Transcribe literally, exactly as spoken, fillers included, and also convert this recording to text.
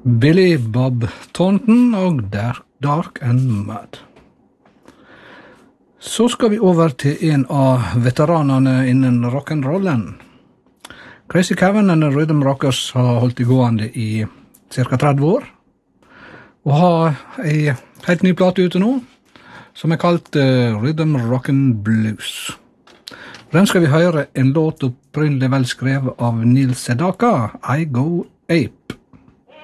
Billy Bob Thornton og Dark, Dark and Mud. Så skal vi over til en av veteranene innen rock'n'rollen. Crazy Kevin and the Rhythm Rockers har holdt det gående i cirka tretti år, og har en helt ny plate ute nå, som er kalt uh, Rhythm Rockin' Blues. Den skal vi høre en låt opprinnelig vel skrevet av Neil Sedaka, I Go Ape.